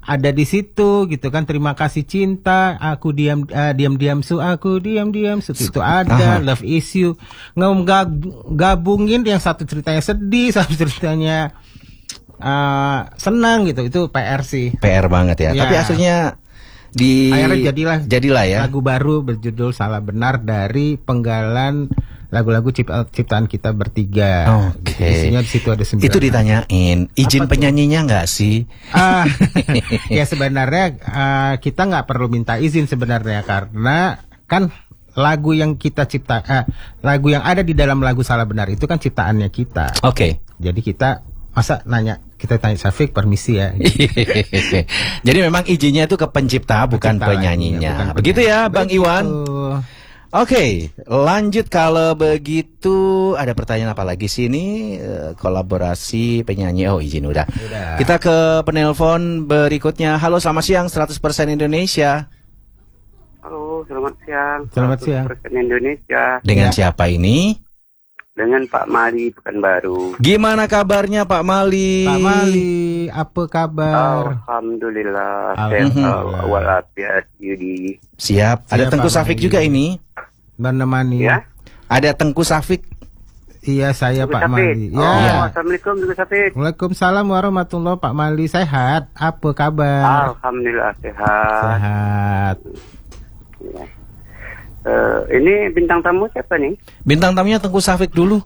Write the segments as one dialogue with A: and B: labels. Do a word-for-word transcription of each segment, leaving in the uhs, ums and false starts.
A: ada di situ gitu kan. Terima kasih cinta, aku diam uh, diam-diam su, aku diam-diam su, itu ada. Aha. Love is you. Gabungin yang satu ceritanya sedih, satu ceritanya uh, senang gitu. Itu P R sih.
B: P R banget ya. ya. Tapi aslinya di
A: akhirnya jadilah
B: jadilah ya
A: lagu baru berjudul Salah Benar dari penggalan lagu-lagu ciptaan kita bertiga.
B: Oke. Okay.
A: Isinya di situ ada sembilan.
B: Itu ditanyain, izin apa penyanyinya nggak sih?
A: Uh, ya sebenarnya uh, kita nggak perlu minta izin sebenarnya, karena kan lagu yang kita cipta, uh, lagu yang ada di dalam lagu Salah Benar itu kan ciptaannya kita.
B: Oke. Okay.
A: Jadi kita masa nanya, kita tanya Syafiq permisi ya.
B: Jadi memang izinnya itu ke pencipta, bukan pencipta penyanyinya. Bukan begitu penyanyi. Ya, Bang begitu. Iwan. Oke, okay, lanjut kalau begitu. Ada pertanyaan apa lagi sih ini? Kolaborasi penyanyi. Oh, izin udah. udah. Kita ke penelpon berikutnya. Halo, selamat siang seratus persen Indonesia.
C: Halo, selamat siang.
A: Selamat siang.
C: seratus persen Indonesia.
B: Dengan
A: ya.
B: Siapa ini?
C: Dengan Pak Mali Pekanbaru.
B: Gimana kabarnya Pak Mali?
A: Pak Mali, apa kabar?
C: Alhamdulillah. Sehat walafiat Yudi.
B: Siap. Ada Siap, Tengku Syafiq juga ini.
A: Menemani.
C: Ya.
B: Ada Tengku Syafiq.
A: Iya, saya Tengku Pak Syafiq. Mali.
C: Oh,
A: ya.
C: Assalamualaikum Tengku Syafiq.
A: Waalaikumsalam warahmatullahi. Pak Mali sehat. Apa kabar?
C: Alhamdulillah sehat.
A: Sehat.
C: Ya. Uh, ini bintang tamu siapa nih?
B: Bintang tamunya Tengku Syafiq dulu.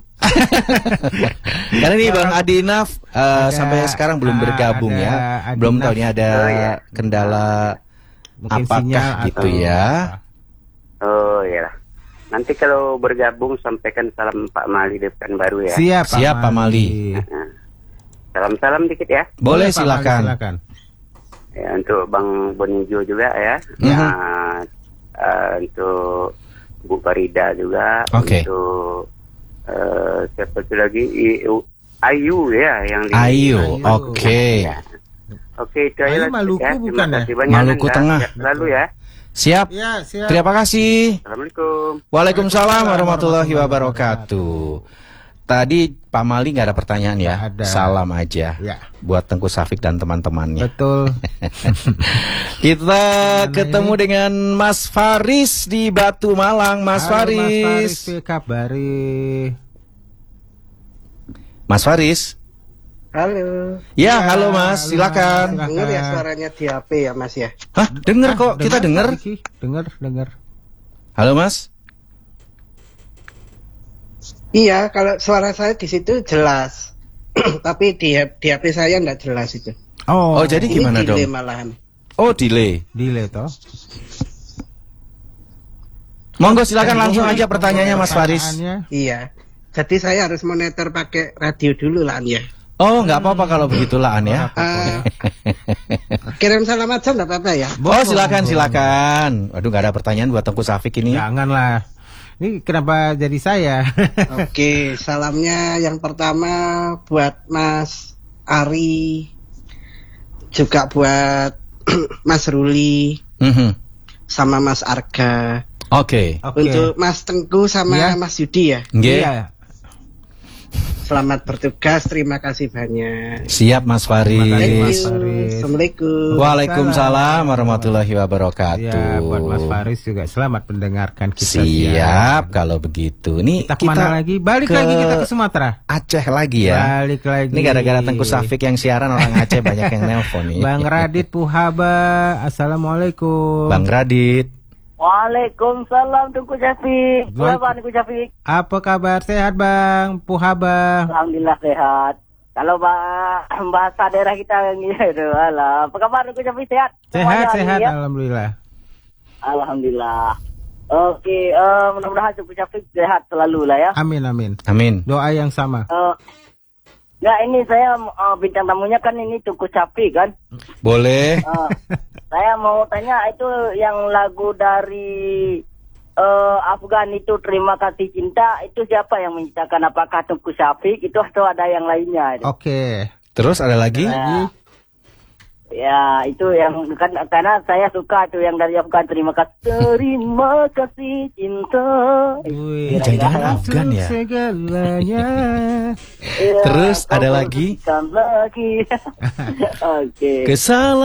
B: Karena ini Bang Adinaf uh, ada, sampai sekarang belum bergabung ada, ya. Adinaf. Belum tahu ini ada oh, ya. kendala mungkin apakah gitu atau... ya.
C: Oh ya. Nanti kalau bergabung sampaikan salam Pak Mali di Pekanbaru ya.
B: Siap, Pak Siap Mali. Pak Mali.
C: Salam-salam dikit ya.
B: Boleh, silakan.
A: Mali, silakan.
C: Ya, untuk Bang Bonijo juga ya.
B: Mm-hmm.
C: Nah, uh, untuk Bu Farida juga.
B: Okay.
C: Untuk uh, siapa itu lagi? I, Ayu ya yang di
B: Ayu. Oke. Okay.
C: Ya. Oke, itu aja.
A: Maluku
C: ya.
A: bukan ya?
B: Maluku Tengah.
C: Lalu ya.
B: Siap.
A: Ya, siap.
B: Terima kasih.
C: Assalamualaikum.
B: Waalaikumsalam warahmatullahi wabarakatuh. Tadi Pak Mali nggak ada pertanyaan ya,
A: ada.
B: Salam aja ya. Buat Tengku Syafiq dan teman-temannya.
A: Betul.
B: Kita Mana ketemu ini? Dengan Mas Faris di Batu Malang. Mas
A: Halo,
B: Faris.
A: Mas Faris, kabari.
B: Mas Faris.
D: Halo.
B: Ya, ya halo Mas, halo, silakan.
D: Mas, dengar ya suaranya di H P ya Mas ya?
B: Hah, dengar kok, kita dengar.
A: Dengar, dengar.
B: Halo Mas.
D: Iya, kalau suara saya di situ jelas. Tapi di, di H P saya enggak jelas itu.
B: Oh, oh jadi gimana
D: delay
B: dong?
D: Malahan.
B: Oh, delay.
A: Delay toh.
B: Monggo silakan langsung aja pertanyaannya Mas Faris.
D: Iya. Jadi saya harus monitor pakai radio dulu lah ya.
B: Oh, nggak apa-apa kalau begitulah An ya.
D: Uh, kirim salam aja nggak apa-apa ya.
B: Oh, silakan silakan. Waduh, nggak ada pertanyaan buat Tengku Syafiq ini.
A: Janganlah. Ini kenapa jadi saya?
D: Oke, salamnya yang pertama buat Mas Ari, juga buat Mas Ruli,
B: mm-hmm.
D: sama Mas Arga.
B: Oke.
D: Okay. Untuk Mas Tengku sama yeah. Mas Yudi ya.
B: Iya. Yeah.
D: Selamat bertugas, terima kasih banyak.
B: Siap Mas Faris.
D: Mas Faris. Assalamualaikum.
B: Waalaikumsalam warahmatullahi wabarakatuh.
A: Ya, buat Mas Faris juga selamat mendengarkan kita.
B: Siap ya. Kalau begitu. Nih
A: kita kemana kita lagi? Balik ke lagi kita ke Sumatera.
B: Aceh lagi ya.
A: Balik lagi.
B: Ini gara-gara Tengku Syafiq yang siaran orang Aceh banyak yang nelpon nih.
A: Bang Radit Puhaba, assalamualaikum.
B: Bang Radit.
E: Waalaikumsalam Tengku Syafiq. Apa Tengku Syafiq?
A: Apa kabar? Sehat Bang Puhaba?
E: Alhamdulillah sehat. Kalau bah bahasa daerah kita yang gitu, alah. Apa kabar Tengku Syafiq, sehat?
A: Sehat, sehat, ya? Alhamdulillah.
E: Alhamdulillah. Oke, uh, mudah-mudahan Tengku Syafiq sehat selalu lah ya.
A: Amin, amin.
B: Amin.
A: Doa yang sama.
E: Uh, ya ini saya uh, bintang tamunya kan ini Tengku Syafiq kan?
B: Boleh.
E: Uh, Saya mau tanya itu yang lagu dari uh, Afgan itu Terima Kasih Cinta itu siapa yang menciptakan? Apakah Tengku Syafiq itu atau ada yang lainnya?
A: Oke. Okay.
B: Terus ada lagi?
E: Uh, ya itu yang kan karena saya suka tuh yang dari Afgan Terima Kasih Terima Kasih Cinta.
B: Wih, jangan Afgan ya. Segalanya. Terus ada lagi?
E: lagi. Oke. Okay.
B: Kesalahan.